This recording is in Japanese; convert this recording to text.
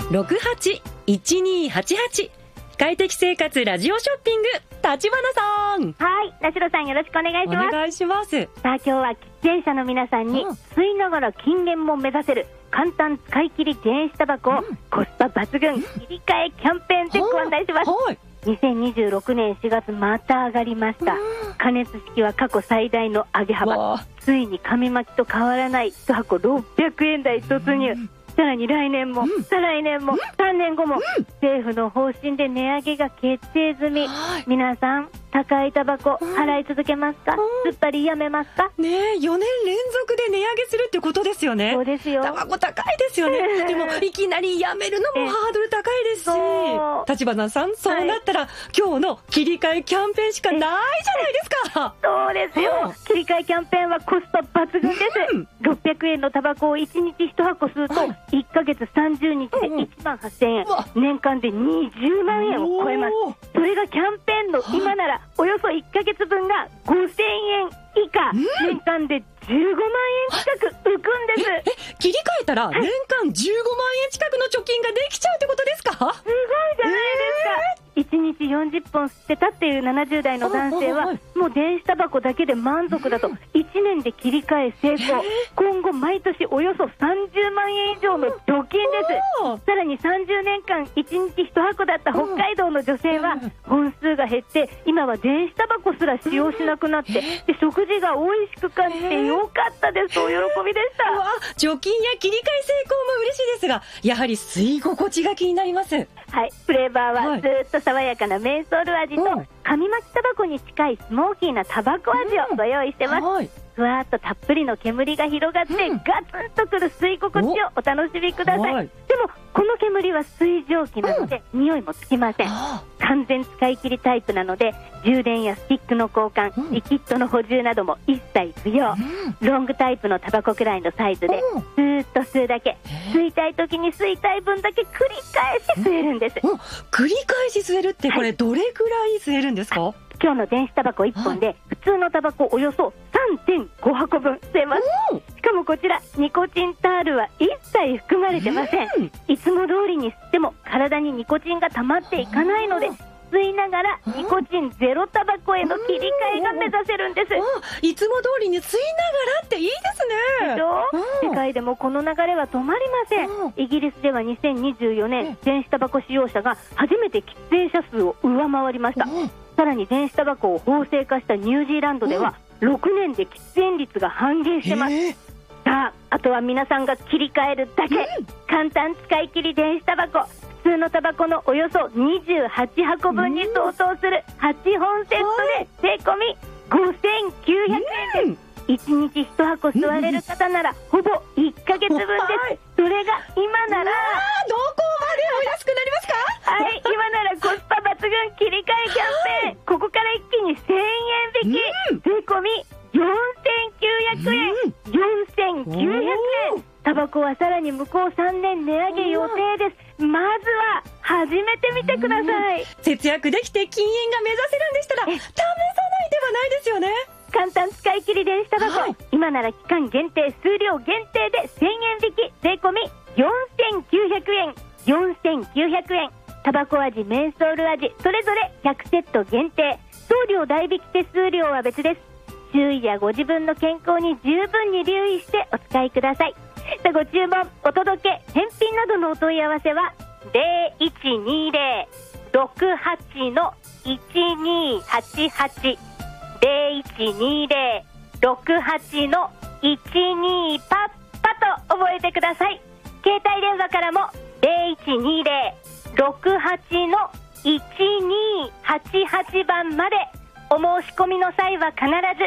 08-1288快適生活ラジオショッピング、立花さん。 はい、田代さんよろしくお願いします。 お願いします。 さあ今日は喫煙者の皆さんに、吸いながら禁煙も目指せる簡単使い切り電子タバコをコスパ抜群切り替えキャンペーンでご案内します。2026年4月また上がりました。加熱式は過去最大の上げ幅。ついに紙巻きと変わらない1箱600円台突入。さらに来年も、再来年も、3年後も、政府の方針で値上げが決定済み。皆さん高いタバコ払い続けますか？すっぱりやめますか？ ねえ、4年連続で値上げするってことですよね。 そうですよ。 タバコ高いですよね。でもいきなりやめるのもハードル高いですし、立花さん、そうなったら、今日の切り替えキャンペーンしかないじゃないですか。 そうですよ。切り替えキャンペーンはコスパ抜群です。600円のタバコを1日1箱吸うと、1ヶ月30日で1万8000円、年間で20万円を超えます。それがキャンペーンの今ならおよそ1ヶ月分が5000円以下、年間で15万円近く浮くんです。 切り替えたら年間15万円近くの貯金ができちゃうってことですか？ すごいじゃないですか。1日40本吸ってたっていう70代の男性はもう電子タバコだけで満足だと、1年で切り替え成功。今後毎年およそ30万円以上の貯金です。さらに30年間1日1箱だった北海道の女性は本数が減って今は電子タバコすら使用しなくなって、で食事が美味しく感じてよかったですとお喜びでした。 貯金や切り替え成功も嬉しいですが、やはり吸い心地が気になります。 はい、フレーバーはずっと爽やかなメンソール味と紙巻きタバコに近いスモーキーなタバコ味をご用意してます。ふわーっとたっぷりの煙が広がって、ガツンとくる吸い心地をお楽しみください。でもこの煙は水蒸気なので、匂いもつきません。完全使い切りタイプなので、充電やスティックの交換、リキッドの補充なども一切不要。ロングタイプのタバコくらいのサイズで、ずーっと吸うだけ、吸いたい時に吸いたい分だけ繰り返し吸えるんです。 繰り返し吸えるってこれどれくらい吸えるんですか？ 今日の電子タバコ1本で普通のタバコおよそ 3.5 箱分吸えます。しかもこちらニコチンタールは一切含まれてません。いつも通りに吸っても体にニコチンが溜まっていかないので、吸いながらニコチンゼロタバコへの切り替えが目指せるんです。 いつも通りに吸いながらっていいですね。 世界でもこの流れは止まりません。イギリスでは2024年電子タバコ使用者が初めて喫煙者数を上回りました。さらに電子タバコを法制化したニュージーランドでは6年で喫煙率が半減してます。さあ、あとは皆さんが切り替えるだけ。簡単使い切り電子タバコ、普通のタバコのおよそ28箱分に相当する8本セットで税込み5900円です。1日1箱吸われる方ならほぼ1ヶ月分です。それが今ならどこまでお安くなりますか？ はい、今ならコスパ抜群切り替えキャンペーン。ここから一気に1000円引き、税込み4900円。4900円。タバコはさらに向こう3年値上げ予定です。まずは始めてみてください。 節約できて禁煙が目指せるんでしたら試さないではないですよね。 簡単使い切り電子タバコ、今なら期間限定、数量限定で1000円引き、税込み4900円。4900円。タバコ味、メンソール味、それぞれ100セット限定。送料代引き手数料は別です。注意やご自分の健康に十分に留意してお使いください。ご注文、お届け、返品などのお問い合わせは 0120-68-1288 0120-68-12パッパと覚えてください。携帯電話からも 0120-68-1288 番まで。お申し込みの際は必ず